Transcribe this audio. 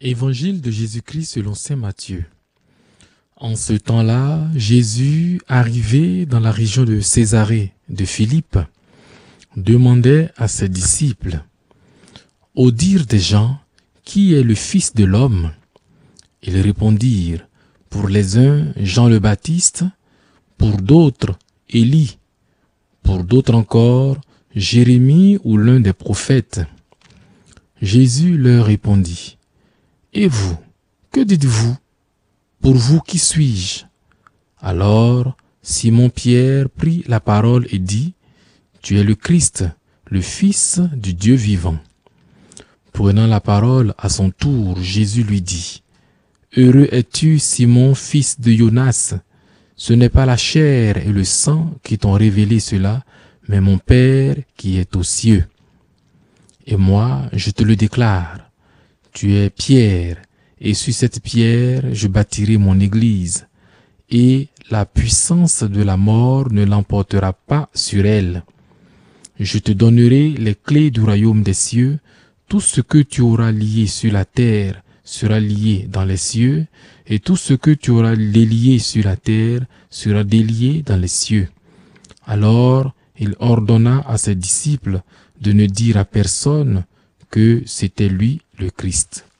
Évangile de Jésus-Christ selon saint Matthieu. En ce temps-là, Jésus, arrivé dans la région de Césarée de Philippe, demandait à ses disciples: « Au dire des gens, qui est le Fils de l'homme ?» Ils répondirent: « Pour les uns, Jean le Baptiste, pour d'autres, Élie, pour d'autres encore, Jérémie ou l'un des prophètes. » Jésus leur répondit: « Et vous, que dites-vous? Pour vous, qui suis-je » Alors Simon-Pierre prit la parole et dit: « Tu es le Christ, le Fils du Dieu vivant. » Prenant la parole à son tour, Jésus lui dit: « Heureux es-tu, Simon, fils de Jonas. Ce n'est pas la chair et le sang qui t'ont révélé cela, mais mon Père qui est aux cieux. Et moi, je te le déclare, tu es Pierre, et sur cette pierre je bâtirai mon église, et la puissance de la mort ne l'emportera pas sur elle. Je te donnerai les clés du royaume des cieux. Tout ce que tu auras lié sur la terre sera lié dans les cieux, et tout ce que tu auras délié sur la terre sera délié dans les cieux. » Alors il ordonna à ses disciples de ne dire à personne que c'était lui le Christ.